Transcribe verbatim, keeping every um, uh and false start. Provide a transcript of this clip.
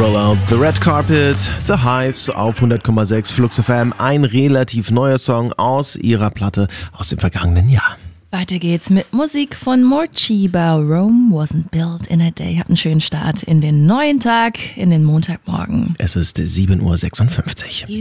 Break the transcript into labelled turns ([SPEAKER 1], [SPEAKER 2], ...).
[SPEAKER 1] Roll Out the Red Carpet, The Hives auf hundert Komma sechs Flux F M. Ein relativ neuer Song aus ihrer Platte aus dem vergangenen Jahr.
[SPEAKER 2] Weiter geht's mit Musik von Morcheeba. Rome wasn't built in a day. Habt einen schönen Start in den neuen Tag, in den Montagmorgen.
[SPEAKER 1] Es ist sieben Uhr sechsundfünfzig.